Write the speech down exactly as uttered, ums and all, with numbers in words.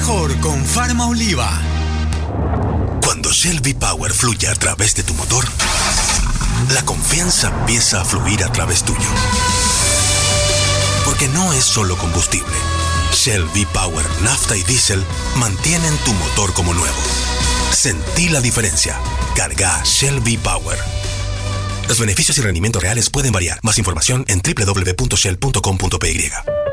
mejor con Pharma Oliva. Cuando Shell V-Power fluye a través de tu motor, la confianza empieza a fluir a través tuyo. Porque no es solo combustible. Shell V-Power, nafta y diésel mantienen tu motor como nuevo. Sentí la diferencia. Carga Shell V-Power. Los beneficios y rendimientos reales pueden variar. Más información en doble u doble u doble u punto shell punto com punto p y.